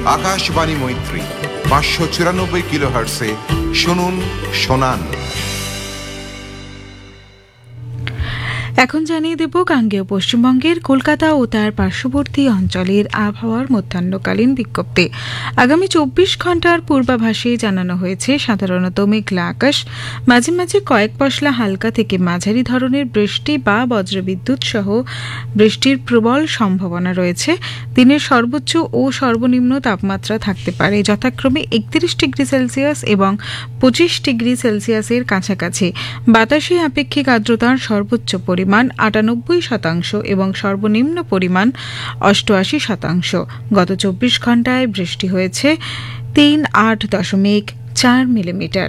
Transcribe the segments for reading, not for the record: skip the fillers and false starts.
আকাশবাণী মৈত্রী 594 কিলোহার্টসে শুনুন শোনান। এখন জানিয়ে দেব গাঙ্গেয় পশ্চিমবঙ্গের কলকাতা ও তার পার্শ্ববর্তী অঞ্চলের আবহাওয়ার মধ্যাহ্নকালীন বিজ্ঞপ্তি। আগামী 24 ঘন্টার পূর্বাভাসে জানানো হয়েছে সাধারণত মেঘলা আকাশ, মাঝে মাঝে কয়েক পশলা হালকা থেকে মাঝারি ধরনের বৃষ্টি বা বজ্রবিদ্যুৎ সহ বৃষ্টির প্রবল সম্ভাবনা রয়েছে। দিনের সর্বোচ্চ ও সর্বনিম্ন তাপমাত্রা থাকতে পারে যথাক্রমে 31 ডিগ্রি সেলসিয়াস এবং 25 ডিগ্রি সেলসিয়াসের কাছাকাছি। বাতাসে আপেক্ষিক আর্দ্রতার সর্বোচ্চ পরিমাণ 98% এবং সর্বনিম্ন পরিমাণ 88%। গত 24 ঘন্টায় বৃষ্টি হয়েছে 38.4 মিলিমিটার।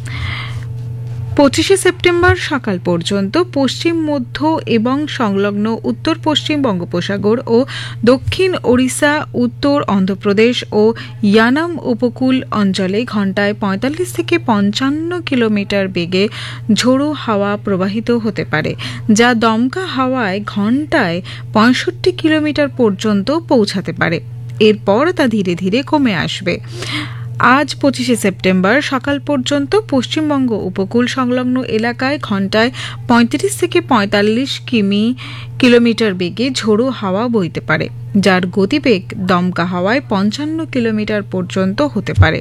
25 সেপ্টেম্বর সকাল পর্যন্ত পশ্চিম মধ্য এবং সংলগ্ন উত্তর পশ্চিম বঙ্গোপসাগর ও দক্ষিণ ওড়িশা, উত্তর অন্ধ্রপ্রদেশ ও ইয়ানাম উপকূল অঞ্চলে ঘণ্টায় 45 থেকে 55 কিলোমিটার বেগে ঝোড়ো হাওয়া প্রবাহিত হতে পারে, যা দমকা হাওয়ায় ঘণ্টায় 65 কিলোমিটার পর্যন্ত পৌঁছাতে পারে। এরপর তা ধীরে ধীরে কমে আসবে। আজ 25 সেপ্টেম্বর সকাল পর্যন্ত পশ্চিমবঙ্গ উপকূল সংলগ্ন এলাকায় ঘণ্টায় 35 থেকে 45 কিলোমিটার বেগে ঝোড়ো হাওয়া বইতে পারে, যার গতিবেগ দমকা হাওয়ায় 55 কিলোমিটার পর্যন্ত হতে পারে।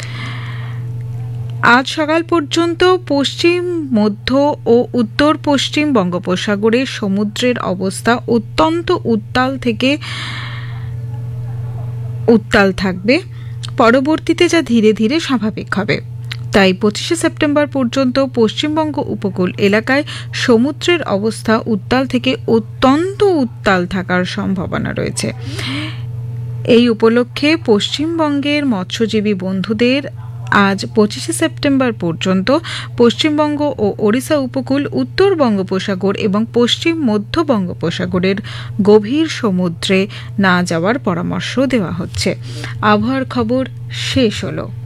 আজ সকাল পর্যন্ত পশ্চিম মধ্য ও উত্তর পশ্চিম বঙ্গোপসাগরের সমুদ্রের অবস্থা অত্যন্ত উত্তাল থেকে উত্তাল থাকবে, পরবর্তীতে যা ধীরে ধীরে স্বাভাবিক হবে। তাই 25 সেপ্টেম্বর পর্যন্ত পশ্চিমবঙ্গ উপকূল এলাকায় সমুদ্রের অবস্থা উত্তাল থেকে অত্যন্ত উত্তাল থাকার সম্ভাবনা রয়েছে। এই উপলক্ষে পশ্চিমবঙ্গের মৎস্যজীবী বন্ধুদের আজ 25 সেপ্টেম্বর পর্যন্ত পশ্চিমবঙ্গ ও ওড়িশা উপকূল, উত্তর বঙ্গোপসাগর এবং পশ্চিম মধ্য বঙ্গোপসাগরের গভীর সমুদ্রে না যাওয়ার পরামর্শ দেওয়া হচ্ছে। আবহাওয়ার খবর শেষ হলো।